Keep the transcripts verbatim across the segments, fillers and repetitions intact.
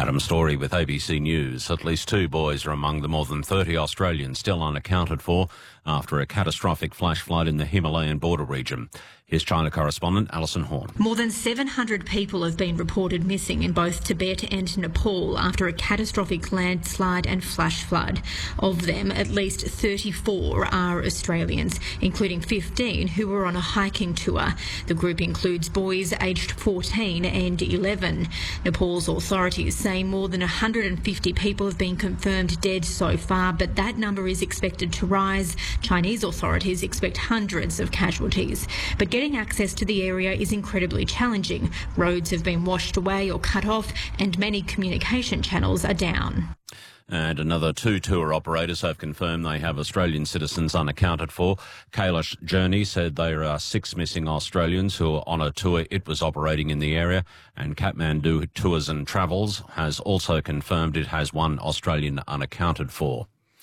Adam Story with A B C News. At least two boys are among the more than thirty Australians still unaccounted for after a catastrophic flash flood in the Himalayan border region. Here's China correspondent Alison Horn. More than seven hundred people have been reported missing in both Tibet and Nepal after a catastrophic landslide and flash flood. Of them, at least thirty-four are Australians, including fifteen who were on a hiking tour. The group includes boys aged fourteen and eleven. Nepal's authorities say more than one hundred fifty people have been confirmed dead so far, but that number is expected to rise. Chinese authorities expect hundreds of casualties. But getting access to the area is incredibly challenging. Roads have been washed away or cut off, and many communication channels are down. And another two tour operators have confirmed they have Australian citizens unaccounted for. Kailash Journey said there are six missing Australians who are on a tour it was operating in the area. And Kathmandu Tours and Travels has also confirmed it has one Australian unaccounted for.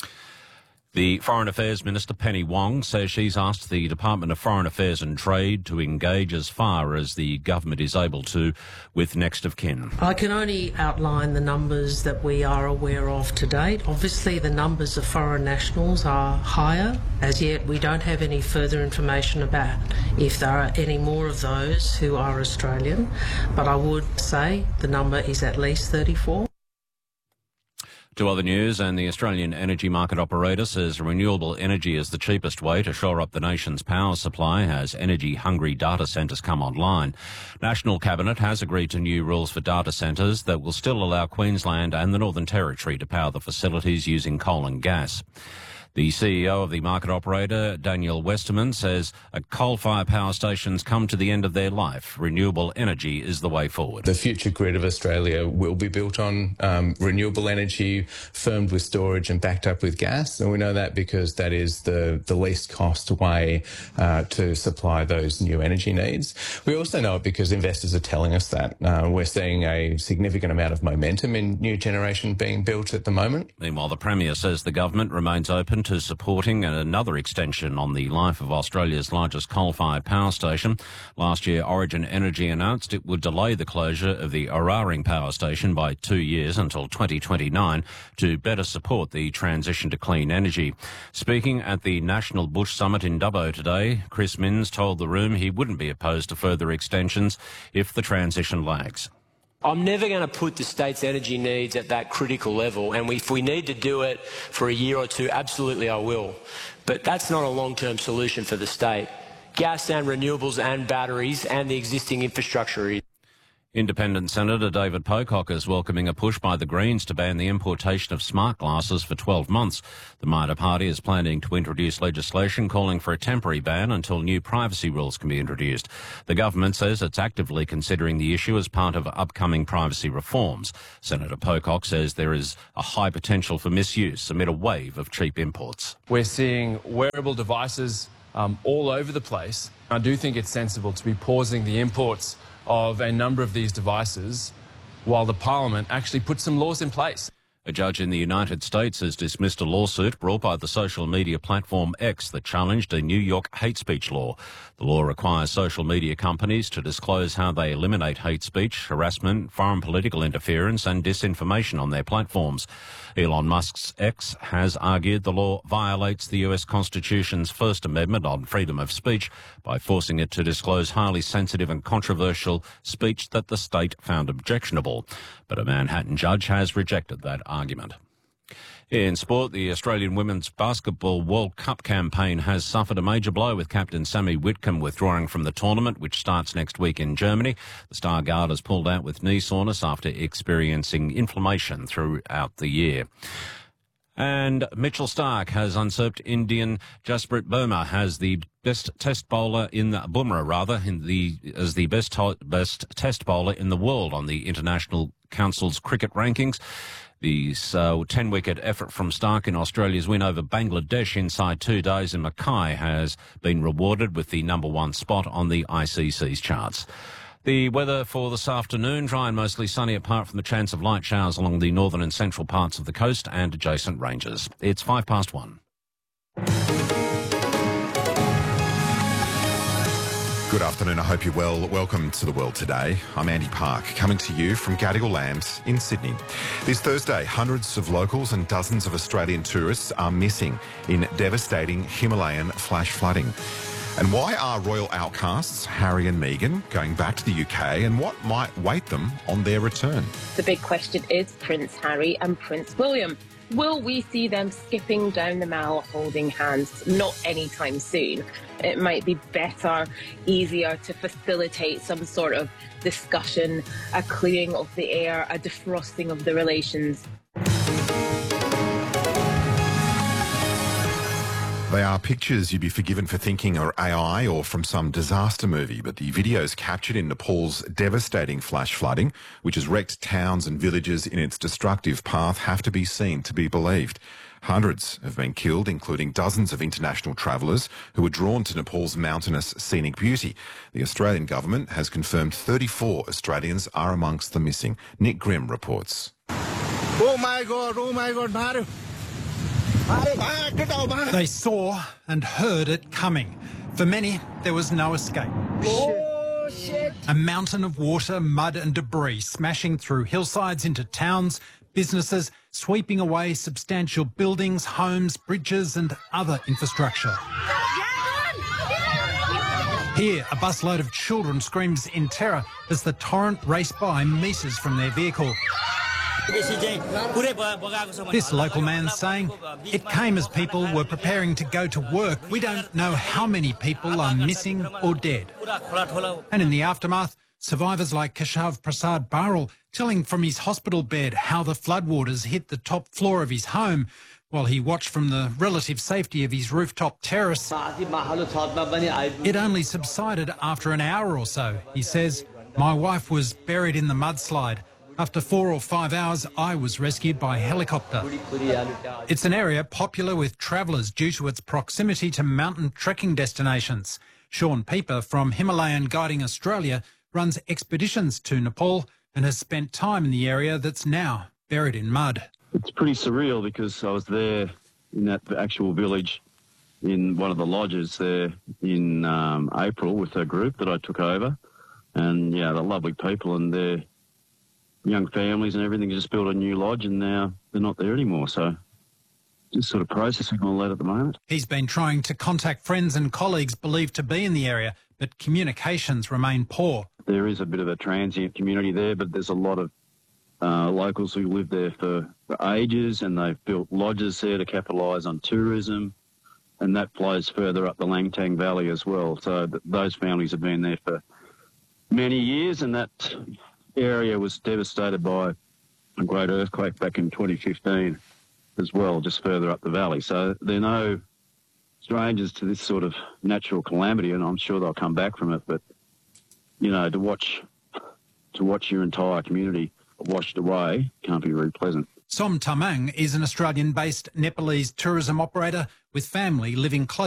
The Foreign Affairs Minister, Penny Wong, says she's asked the Department of Foreign Affairs and Trade to engage as far as the government is able to with next of kin. I can only outline the numbers that we are aware of to date. Obviously, the numbers of foreign nationals are higher. As yet, we don't have any further information about if there are any more of those who are Australian. But I would say the number is at least thirty-four. To other news, and the Australian energy market operator says renewable energy is the cheapest way to shore up the nation's power supply as energy-hungry data centres come online. National Cabinet has agreed to new rules for data centres that will still allow Queensland and the Northern Territory to power the facilities using coal and gas. The C E O of the market operator, Daniel Westerman, says coal-fired power stations come to the end of their life. Renewable energy is the way forward. The future grid of Australia will be built on um, renewable energy, firmed with storage and backed up with gas. And we know that because that is the, the least cost way uh, to supply those new energy needs. We also know it because investors are telling us that. Uh, we're seeing a significant amount of momentum in new generation being built at the moment. Meanwhile, the Premier says the government remains open to supporting another extension on the life of Australia's largest coal-fired power station. Last year, Origin Energy announced it would delay the closure of the Eraring power station by two years until twenty twenty-nine to better support the transition to clean energy. Speaking at the National Bush Summit in Dubbo today, Chris Minns told the room he wouldn't be opposed to further extensions if the transition lags. I'm never going to put the state's energy needs at that critical level, and if we need to do it for a year or two, absolutely I will. But that's not a long-term solution for the state. Gas and renewables and batteries and the existing infrastructure is. Independent Senator David Pocock is welcoming a push by the Greens to ban the importation of smart glasses for twelve months. The Maida Party is planning to introduce legislation calling for a temporary ban until new privacy rules can be introduced. The government says it's actively considering the issue as part of upcoming privacy reforms. Senator Pocock says there is a high potential for misuse amid a wave of cheap imports. We're seeing wearable devices um, all over the place. I do think it's sensible to be pausing the imports of a number of these devices while the Parliament actually puts some laws in place. A judge in the United States has dismissed a lawsuit brought by the social media platform X that challenged a New York hate speech law. The law requires social media companies to disclose how they eliminate hate speech, harassment, foreign political interference and disinformation on their platforms. Elon Musk's X has argued the law violates the U S Constitution's First Amendment on freedom of speech by forcing it to disclose highly sensitive and controversial speech that the state found objectionable. But a Manhattan judge has rejected that argument. In sport, the Australian Women's Basketball World Cup campaign has suffered a major blow with captain Sammy Whitcomb withdrawing from the tournament, which starts next week in Germany. The Star Guard has pulled out with knee soreness after experiencing inflammation throughout the year. And Mitchell Starc has usurped Indian Jasprit Bumrah as the best test bowler in the Bumrah rather in the as the best to, best test bowler in the world on the International Council's cricket rankings. The uh, ten-wicket effort from Starc in Australia's win over Bangladesh inside two days in Mackay has been rewarded with the number one spot on the I C C's charts. The weather for this afternoon, dry and mostly sunny apart from the chance of light showers along the northern and central parts of the coast and adjacent ranges. It's five past one. Good afternoon, I hope you're well. Welcome to The World Today. I'm Andy Park, coming to you from Gadigal Land in Sydney. This Thursday, hundreds of locals and dozens of Australian tourists are missing in devastating Himalayan flash flooding. And why are royal outcasts Harry and Meghan going back to the U K, and what might wait them on their return? The big question is Prince Harry and Prince William. Will we see them skipping down the Mall holding hands? Not anytime soon. It might be better, easier to facilitate some sort of discussion, a clearing of the air, a defrosting of the relations. They are pictures you'd be forgiven for thinking are A I or from some disaster movie, but the videos captured in Nepal's devastating flash flooding, which has wrecked towns and villages in its destructive path, have to be seen to be believed. Hundreds have been killed, including dozens of international travellers who were drawn to Nepal's mountainous scenic beauty. The Australian government has confirmed thirty-four Australians are amongst the missing. Nick Grimm reports. Oh my God, oh my God, Maru. They saw and heard it coming. For many, there was no escape. Oh, shit. A mountain of water, mud and debris smashing through hillsides into towns, businesses, sweeping away substantial buildings, homes, bridges and other infrastructure. Here, a busload of children screams in terror as the torrent raced by metres from their vehicle. This local man saying, it came as people were preparing to go to work. We don't know how many people are missing or dead. And in the aftermath, survivors like Keshav Prasad Baral telling from his hospital bed how the floodwaters hit the top floor of his home while he watched from the relative safety of his rooftop terrace. It only subsided after an hour or so. He says, my wife was buried in the mudslide. After four or five hours, I was rescued by helicopter. It's an area popular with travellers due to its proximity to mountain trekking destinations. Sean Pieper from Himalayan Guiding Australia runs expeditions to Nepal and has spent time in the area that's now buried in mud. It's pretty surreal because I was there in that actual village in one of the lodges there in um, April with a group that I took over. And, yeah, they're lovely people and they're young families and everything, just built a new lodge and now they're not there anymore. So just sort of processing all that at the moment. He's been trying to contact friends and colleagues believed to be in the area, but communications remain poor. There is a bit of a transient community there, but there's a lot of uh, locals who live there for, for ages and they've built lodges there to capitalise on tourism, and that flows further up the Langtang Valley as well. So th those families have been there for many years, and that area was devastated by a great earthquake back in twenty fifteen as well, just further up the valley. So they're no strangers to this sort of natural calamity, and I'm sure they'll come back from it. But, you know, to watch to watch your entire community washed away can't be very pleasant. Som Tamang is an Australian-based Nepalese tourism operator with family living close